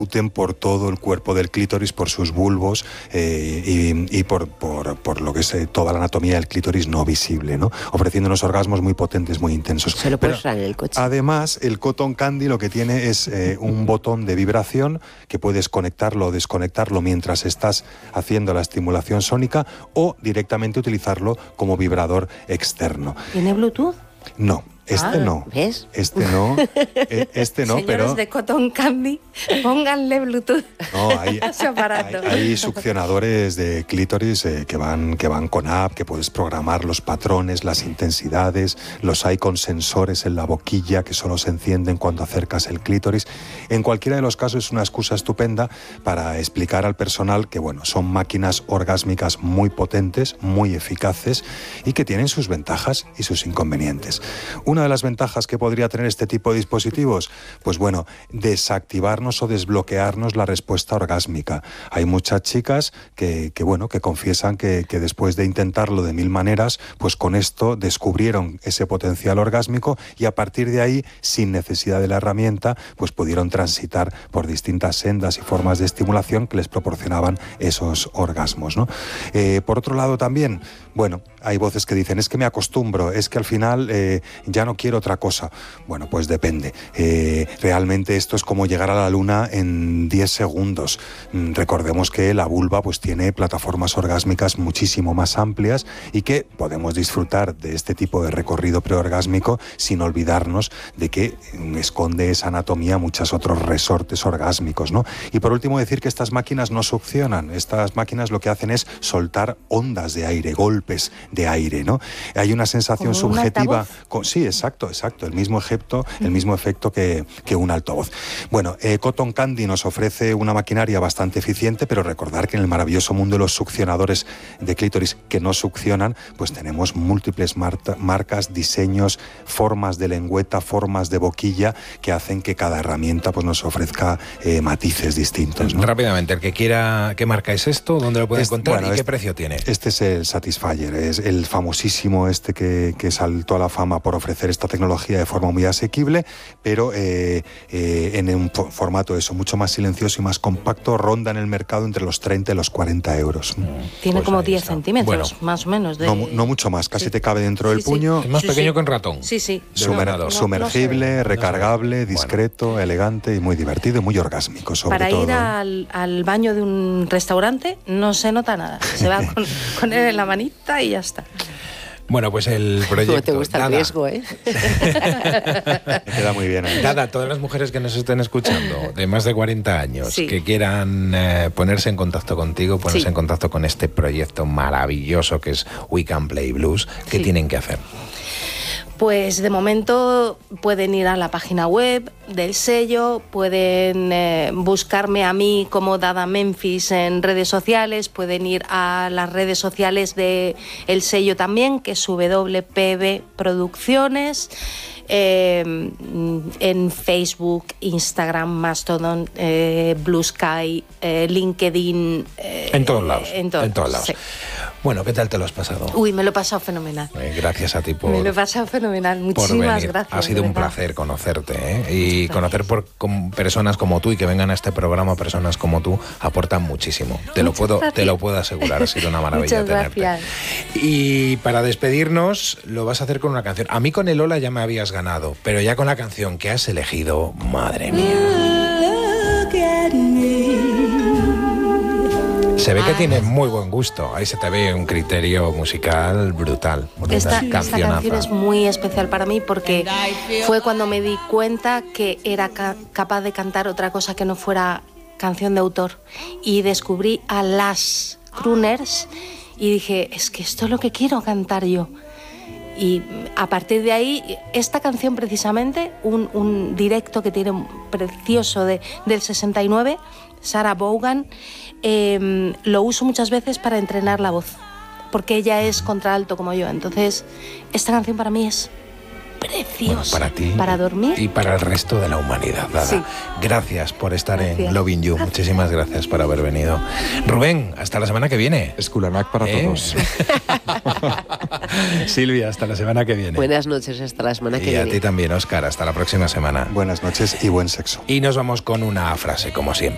por todo el cuerpo del clítoris, por sus bulbos y por lo que es toda la anatomía del clítoris no visible, ¿no? Ofreciendo unos orgasmos muy potentes, muy intensos. Se lo puedes usar en el coche. Además, el Cotton Candy lo que tiene es un botón de vibración que puedes conectarlo o desconectarlo mientras estás haciendo la estimulación sónica o directamente utilizarlo como vibrador externo. ¿Tiene Bluetooth? No. No. ¿Ves? Este no, Señores pero... de Cotton Candy, pónganle Bluetooth a su aparato. Hay succionadores de clítoris que van con app, que puedes programar los patrones, las intensidades, los hay con sensores en la boquilla que solo se encienden cuando acercas el clítoris. En cualquiera de los casos es una excusa estupenda para explicar al personal que, bueno, son máquinas orgásmicas muy potentes, muy eficaces y que tienen sus ventajas y sus inconvenientes. Una de las ventajas que podría tener este tipo de dispositivos, pues bueno, desactivarnos o desbloquearnos la respuesta orgásmica. Hay muchas chicas que confiesan que después de intentarlo de 1000 maneras, pues con esto descubrieron ese potencial orgásmico y a partir de ahí, sin necesidad de la herramienta, pues pudieron transitar por distintas sendas y formas de estimulación que les proporcionaban esos orgasmos, ¿no? Por otro lado también, bueno, hay voces que dicen, es que me acostumbro, es que al final ya no quiero otra cosa. Bueno, pues depende. Realmente esto es como llegar a la luna en 10 segundos. Recordemos que la vulva pues tiene plataformas orgásmicas muchísimo más amplias y que podemos disfrutar de este tipo de recorrido preorgásmico sin olvidarnos de que esconde esa anatomía muchos otros resortes orgásmicos, ¿no? Y por último decir que estas máquinas no succionan. Estas máquinas lo que hacen es soltar ondas de aire, golpes de aire, ¿no? Hay una sensación subjetiva. Sí, exacto. El mismo efecto que un altavoz. Bueno, Cotton Candy nos ofrece una maquinaria bastante eficiente, pero recordar que en el maravilloso mundo de los succionadores de clítoris que no succionan, pues tenemos múltiples marcas, diseños, formas de lengüeta, formas de boquilla que hacen que cada herramienta pues nos ofrezca matices distintos, ¿no? Rápidamente, el que quiera, ¿qué marca es esto? ¿Dónde lo puede encontrar? ¿Y qué precio tiene? Este es el Satisfyer, es el famosísimo que saltó a la fama por ofrecer esta tecnología de forma muy asequible, pero en un formato mucho más silencioso y más compacto, ronda en el mercado entre los 30 y los 40 euros. Tiene pues como 10 centímetros, más o menos. No mucho más, casi te cabe dentro del puño. Es más pequeño que un ratón. Sí. Sumergible, recargable, discreto, elegante y muy divertido y muy orgásmico, sobre Para todo. Ir al baño de un restaurante no se nota nada. Se va con él en la manita y ya está. Bueno, pues el proyecto... No te gusta el riesgo, ¿eh? Me queda muy bien. Dada, todas las mujeres que nos estén escuchando, de más de 40 años, que quieran ponerse en contacto contigo, ponerse en contacto con este proyecto maravilloso que es We Can Play Blues, ¿qué tienen que hacer? Pues de momento pueden ir a la página web del sello, pueden buscarme a mí como Dada Memphis en redes sociales, pueden ir a las redes sociales del sello también, que es WPB Producciones, en Facebook, Instagram, Mastodon, Blue Sky, LinkedIn. En todos lados. En todos lados. Sí. Bueno, ¿qué tal te lo has pasado? Uy, me lo he pasado fenomenal. Gracias a ti por... Me lo he pasado fenomenal, muchísimas gracias. Ha sido un placer conocerte, ¿eh? Y conocer personas como tú y que vengan a este programa personas como tú aportan muchísimo. Te lo puedo asegurar, ha sido una maravilla Muchas tenerte. Gracias. Y para despedirnos lo vas a hacer con una canción. A mí con el Hola ya me habías ganado, pero ya con la canción que has elegido, madre mía. Se ve que tiene muy buen gusto. Ahí se te ve un criterio musical brutal. Esta canción es muy especial para mí porque fue cuando me di cuenta que era capaz de cantar otra cosa que no fuera canción de autor. Y descubrí a las crooners y dije, es que esto es lo que quiero cantar yo. Y a partir de ahí, esta canción precisamente, un directo que tiene precioso del 69, Sarah Vaughan, lo uso muchas veces para entrenar la voz, porque ella es contralto como yo. Entonces, esta canción para mí es preciosa. Bueno, para ti, para dormir y para el resto de la humanidad. Dada. Sí. Gracias por estar en Loving You. Muchísimas gracias por haber venido. Rubén, hasta la semana que viene. Esculanac para todos. Silvia, hasta la semana que viene. Buenas noches, hasta la semana que viene. Y a ti también, Óscar, hasta la próxima semana. Buenas noches y buen sexo. Y nos vamos con una frase, como siempre.